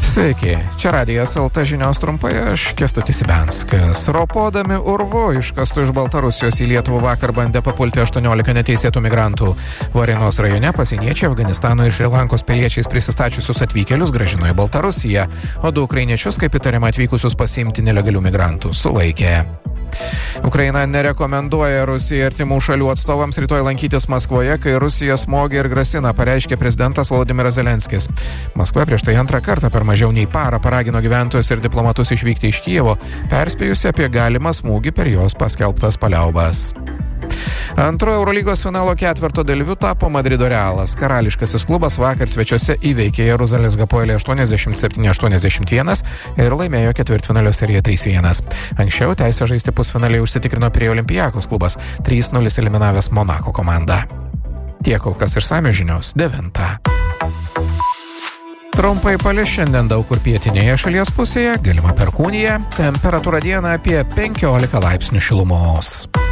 Sveiki, čia Radijas LT žinios trumpai, aš Kęstutis Ibenskas. Ropodami urvu iškastų iš Baltarusijos į Lietuvą vakar bandė papulti 18 neteisėtų migrantų. Varėnos rajone pasieniečiai Afganistano ir Šri Lankos piliečiais prisistačiusius atvykėlius grąžino į Baltarusiją, o 2 ukrainiečius, kaip įtariama, atvykusius pasiimti nelegalių migrantų, sulaikė. Ukraina nerekomenduoja Rusijai artimų šalių atstovams rytoj lankytis Maskvoje, kai Rusija smogia ir grasina, pareiškė prezidentas Volodymyras Zelenskis. Maskva prieš tai antrą kartą per mažiau nei parą paragino gyventojus ir diplomatus išvykti iš Kijevo, perspėjusi apie galimą smūgį per jos paskelbtas paliaubas. Antrojo Eurolygos finalo ketverto dalyviu tapo Madrido Realas. Karališkasis klubas vakar svečiuose įveikė Jeruzalės Hapoelį 87-81 ir laimėjo ketvirtfinalio seriją 3-1. Anksčiau teisę žaisti pusfinaliai užsitikrino prie Olympiakos klubas, 3-0 eliminavęs Monako komandą. Tiek kol kas išsamios žinios 9. Trumpai palis šiandien daug kur pietinėje šalies pusėje, galima perkūnija, temperatūra dieną apie 15 laipsnių šilumos.